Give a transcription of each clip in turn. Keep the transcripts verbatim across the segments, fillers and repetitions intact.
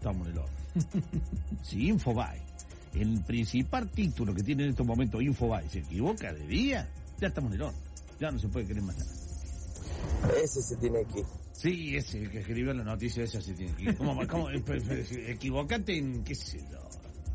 estamos en el horno. Si Infobae, el principal título que tiene en estos momentos Infobae, se equivoca de día, ya estamos en el horno. Ya no se puede querer más nada. Ese se tiene que ir. Sí, ese, el que escribió la noticia esa se tiene que ir. ¿Cómo, cómo, equivocate en qué sé yo?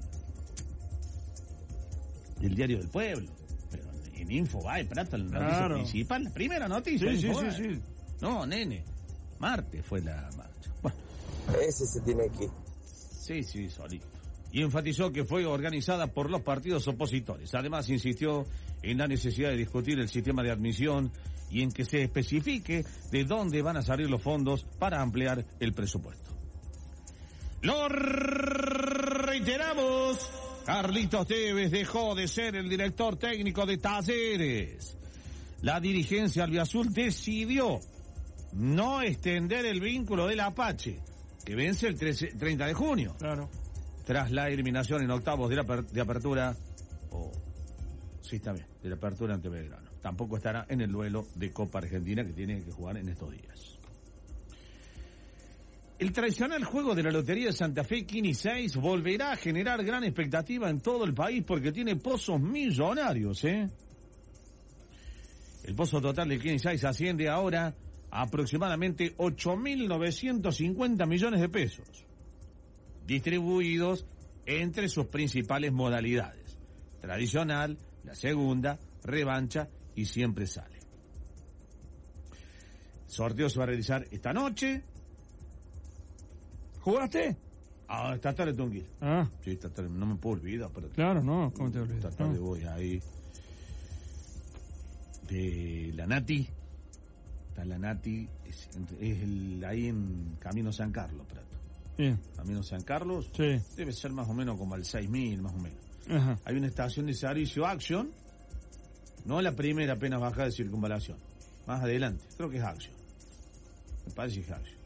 El Diario del Pueblo. Pero en Infobae, Prato, la noticia claro. principal, la primera noticia. Sí, sí, Infobae. sí, sí. No, nene. Martes fue la marcha. Bueno. Ese se tiene que ir. Sí, sí, solito. Y enfatizó que fue organizada por los partidos opositores. Además, insistió en la necesidad de discutir el sistema de admisión y en que se especifique de dónde van a salir los fondos para ampliar el presupuesto. Lo reiteramos. Carlitos Tevez dejó de ser el director técnico de Talleres. La dirigencia albiazul decidió no extender el vínculo del Apache, que vence el trece, treinta de junio. Claro. Tras la eliminación en octavos de, la per, de apertura, o oh, sí, está bien, de la apertura ante Belgrano. Tampoco estará en el duelo de Copa Argentina que tiene que jugar en estos días. El tradicional juego de la Lotería de Santa Fe Kini seis volverá a generar gran expectativa en todo el país porque tiene pozos millonarios, ¿eh? El pozo total del Kini seis asciende ahora a aproximadamente ocho mil novecientos cincuenta millones de pesos, distribuidos entre sus principales modalidades: tradicional, la segunda, revancha y siempre sale. El sorteo se va a realizar esta noche. ¿Jugaste? Ah, esta tarde tengo que ir. Ah. Sí, esta tarde, no me puedo olvidar. Pero claro, no, ¿cómo te olvidas? Esta tarde no. voy ahí. De la Nati. Está la Nati, es, es el, ahí en Camino San Carlos, Prato. Bien. Camino San Carlos. Sí. Debe ser más o menos como al seis mil, más o menos. Ajá. Hay una estación de servicio Action, no la primera apenas bajada de circunvalación, más adelante, creo que es Action. Me parece que es Action.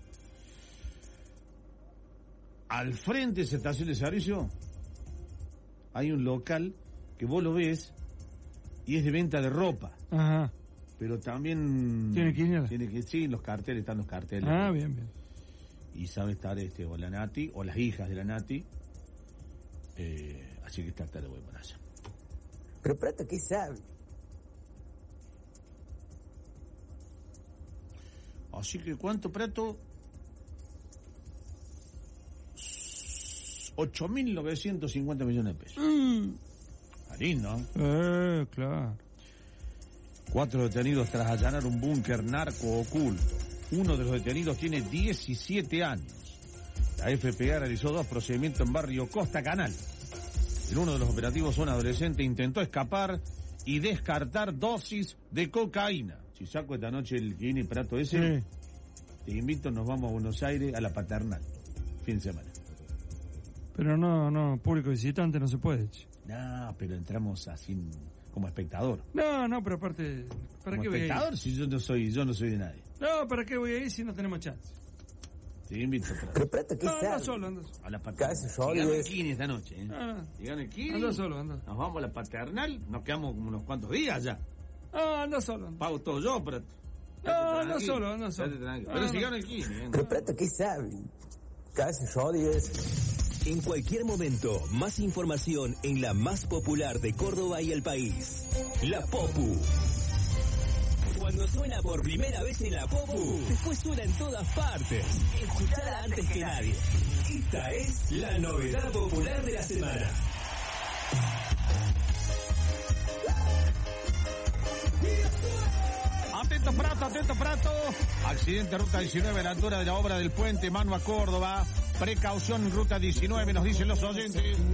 Al frente de esa estación de servicio hay un local que vos lo ves y es de venta de ropa. Ajá. Pero también tiene que tiene que sí, los carteles, están los carteles. Ah, bien, bien. Y sabe estar este o la Nati o las hijas de la Nati. Eh, así que esta tarde voy para allá. Pero Prato, ¿qué sabe? Así que ¿cuánto, Prato? ocho mil novecientos cincuenta millones de pesos. Mm. Lindo. Eh, claro. Cuatro detenidos tras allanar un búnker narco oculto. Uno de los detenidos tiene diecisiete años. La F P A realizó dos procedimientos en barrio Costa Canal. En uno de los operativos, un adolescente intentó escapar y descartar dosis de cocaína. Si saco esta noche el Kini Prato ese, sí. Te invito, nos vamos a Buenos Aires a la Paternal. Fin de semana. Pero no, no, público visitante no se puede. No, pero entramos así como espectador. No, no, pero aparte, ¿para como qué voy a ir? espectador, si yo no soy, yo no soy de nadie. No, ¿para qué voy a ir si no tenemos chance? Te invito, pero Prato, ¿qué no, sabe? anda solo, anda solo. A la Paternal. Casi solo. Llegamos el Kini esta noche, ¿eh? Ah, Llegamos el Kini. Anda solo, anda. Nos vamos a la Paternal, nos quedamos como unos cuantos días ya. Ah, anda solo. Anda. Pago todo yo, pero... No, anda solo, anda solo. Pero ah, si gana el Kini, ¿eh? Pero Prato, ¿qué sabe? Casi jodies. En cualquier momento, más información en la más popular de Córdoba y el país. La Popu. Cuando suena por primera vez en la Popu, después suena en todas partes. Escuchada antes que nadie. Esta es la novedad popular de la semana. Atento Prato, atento Prato. Accidente ruta diecinueve a la altura de la obra del puente Mano a Córdoba. Precaución ruta diecinueve, nos dicen los oyentes.